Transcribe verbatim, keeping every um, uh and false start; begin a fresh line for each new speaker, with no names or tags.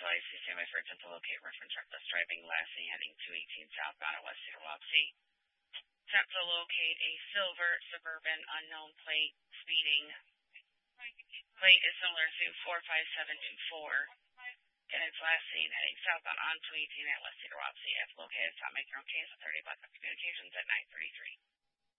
L A C, stand by for attempt to locate reference reckless driving, lastly heading two eighteen southbound at West Cedar Wapsie. Attempt to locate a silver Suburban unknown plate speeding. Plate is similar to four five seven two four. And it's last seen heading southbound on two eighteen at West Cedar Wapsie. If located, stop making your own case with thirty Bucks Communications at nine thirty-three.